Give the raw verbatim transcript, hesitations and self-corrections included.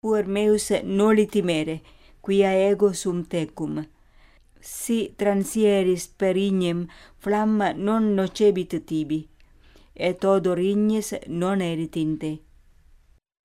puer meus noli timere, quia ego sum tecum. Si transieris per ignem flamma non nocebit tibi, et odor ignes non erit in te.